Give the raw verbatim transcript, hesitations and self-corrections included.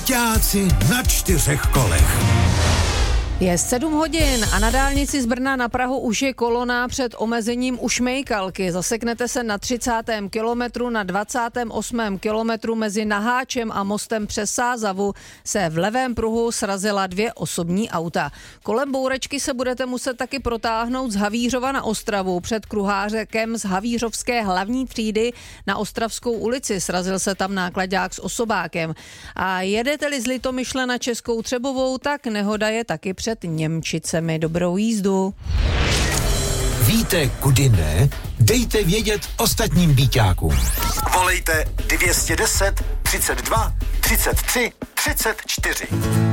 Byťáci na čtyřech kolech. Je sedm hodin a na dálnici z Brna na Prahu už je kolona před omezením u Šmejkalky. Zaseknete se na třicátém kilometru, na dvacátém osmém kilometru mezi Naháčem a mostem přes Sázavu se v levém pruhu srazila dvě osobní auta. Kolem bourečky se budete muset taky protáhnout z Havířova na Ostravu před kruhářekem z Havířovské hlavní třídy na Ostravskou ulici. Srazil se tam náklaďák s osobákem. A jedete-li z Litomyšle na Českou Třebovou, tak nehoda je taky před Němčicemi. Dobrou jízdu. Víte, kudy ne? Dejte vědět ostatním byťákům. Volejte dvě stě deset, třicet dva, třicet tři, třicet čtyři.